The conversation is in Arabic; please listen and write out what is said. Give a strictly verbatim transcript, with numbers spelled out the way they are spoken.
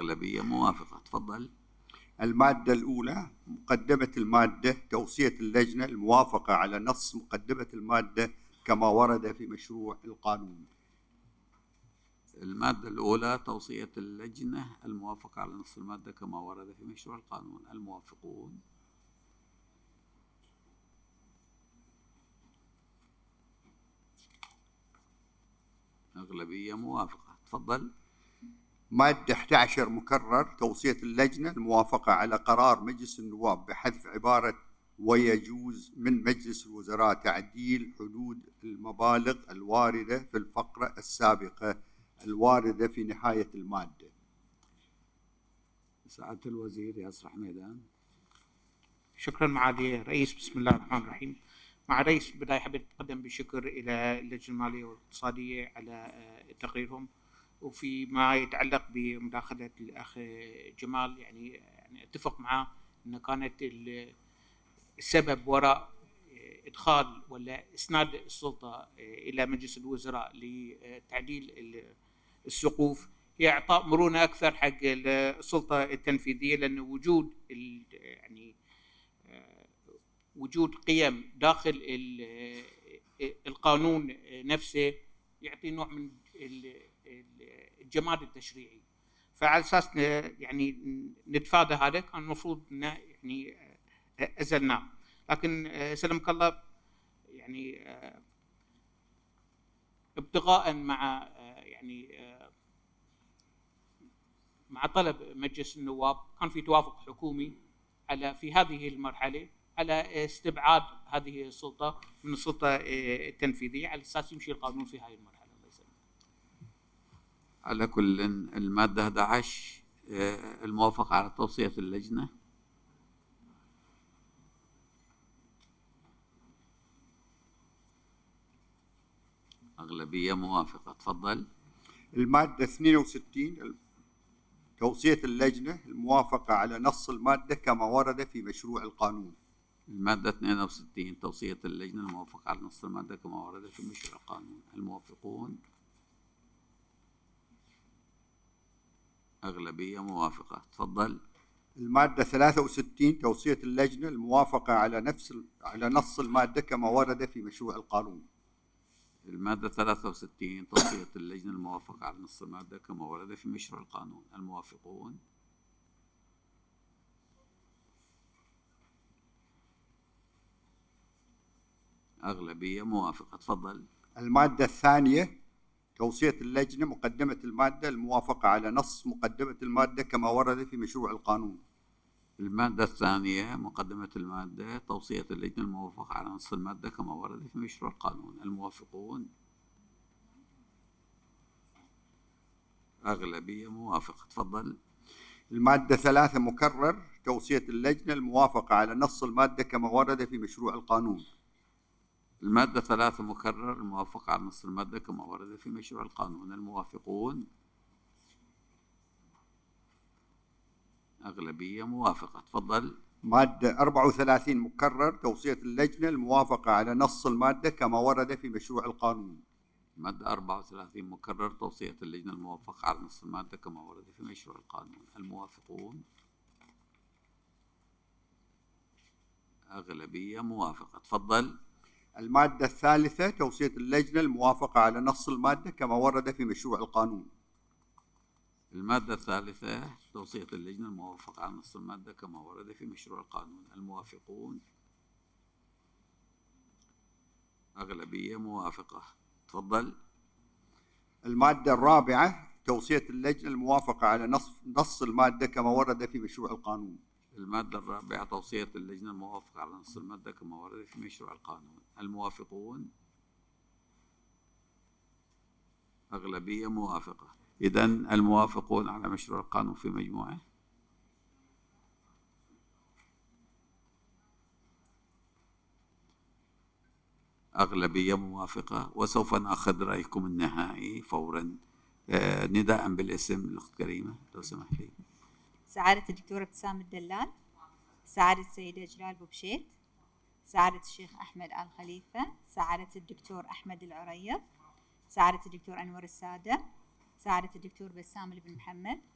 أغلبية موافقة. تفضل. المادة الأولى مقدمة المادة، توصية اللجنة الموافقة على نص مقدمة المادة كما ورد في مشروع القانون. المادة الأولى توصية اللجنة الموافقة على نص المادة كما ورد في مشروع القانون. الموافقون. أغلبية موافقة. تفضل. مادة أحد عشر مكرر، توصية اللجنة الموافقة على قرار مجلس النواب بحذف عبارة ويجوز من مجلس الوزراء تعديل حدود المبالغ الواردة في الفقرة السابقة الواردة في نهاية المادة. سعادة الوزير ياسر حميدان. شكرا معالي الرئيس. بسم الله الرحمن الرحيم. مع الرئيس بداية حبيت أتقدم بالشكر إلى اللجنة المالية والاقتصادية على تقريرهم، وفيما يتعلق بمداخلة الأخ جمال يعني يعني اتفق معه أن كانت السبب وراء إدخال ولا إسناد السلطة إلى مجلس الوزراء لتعديل السقوف هي إعطاء مرونة أكثر حق السلطة التنفيذية، لأن وجود يعني وجود قيم داخل القانون نفسه يعطي نوع من الجمال التشريعي. فعلى أساس يعني نتفادى هذا كان المفروض إن يعني أزلناه، لكن سلمك الله يعني ابتغاء مع يعني مع طلب مجلس النواب كان في توافق حكومي على في هذه المرحلة على استبعاد هذه السلطة من السلطة التنفيذية على أساس يمشي القانون في هذه المرحلة. الله يسلمك. على كل المادة أحد عشر الموافقة على توصية اللجنة. أغلبية موافقة. تفضل. المادة اثنين وستين توصية اللجنة الموافقة على نص المادة كما ورد في مشروع القانون. المادة اثنين وستين توصية اللجنة الموافقة على نص المادة كما ورد في مشروع القانون. الموافقون. أغلبية موافقة. تفضل. المادة ثلاثة وستين توصية اللجنة الموافقة على نفس على نص المادة كما ورد في مشروع القانون. المادة ثلاثة وستين توصية اللجنة الموافقة على نص المادة كما ورد في مشروع القانون. الموافقون. أغلبية موافقة. تفضل. المادة الثانية توصية اللجنة مقدمة المادة الموافقة على نص مقدمة المادة كما ورد في مشروع القانون. المادة الثانية مقدمة المادة توصية اللجنة الموافقة على نص المادة كما ورد في مشروع القانون. الموافقون. أغلبية موافقة. تفضل. المادة ثلاثة مكرر توصية اللجنة الموافقة على نص المادة كما ورد في مشروع القانون. المادة ثلاثة مكرر الموافقة على نص المادة كما ورد في مشروع القانون. الموافقون. أغلبية موافقة. تفضل. مادة أربعة وثلاثين مكرر توصية اللجنة الموافقة على نص المادة كما ورد في مشروع القانون. مادة أربعة وثلاثين مكرر توصية اللجنة الموافقة على نص المادة كما ورد في مشروع القانون. الموافقون. أغلبية موافقة. تفضل. المادة الثالثة توصية اللجنة الموافقة على نص المادة كما ورد في مشروع القانون. المادة الثالثة توصية اللجنة الموافقة على نص المادة كما ورد في مشروع القانون. الموافقون. أغلبية موافقة. تفضل. المادة الرابعة توصية اللجنة الموافقة على نص نص المادة كما ورد في مشروع القانون. المادة الرابعة توصية اللجنة الموافقة على نص المادة كما ورد في مشروع القانون. الموافقون. أغلبية موافقة. إذن الموافقون على مشروع القانون في مجموعة. أغلبية موافقة. وسوف نأخذ رأيكم النهائي فورا. آه نداء بالاسم الأخت كريمة لو سمحت لي. سعادة الدكتورة ابتسام الدلال، سعادة السيدة جلال بوبشيت، سعادة الشيخ أحمد آل خليفة، سعادة الدكتور أحمد العريض، سعادة الدكتور أنور السادة، سعادة الدكتور بسام بن محمد،